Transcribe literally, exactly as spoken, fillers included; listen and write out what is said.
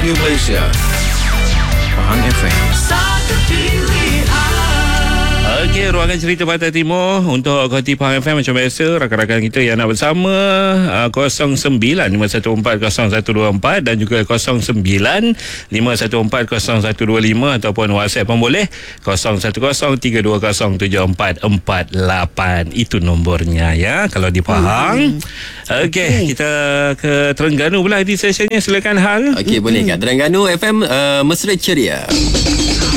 Radio Malaysia, Pahang F M. Satu pilihan. Okey, ruangan cerita Pantai Timur untuk Koti Pahang F M macam biasa. Rakan-rakan kita yang nak bersama uh, kosong sembilan lima satu empat kosong satu dua empat dan juga kosong sembilan lima satu empat kosong satu dua lima ataupun WhatsApp pun boleh kosong satu kosong tiga dua kosong tujuh empat empat lapan. Itu nombornya ya kalau di Pahang. Okey, okay, kita ke Terengganu pula di sessionnya. Silakan Hal. Okey, boleh kan? Terengganu F M uh, mesra ceria.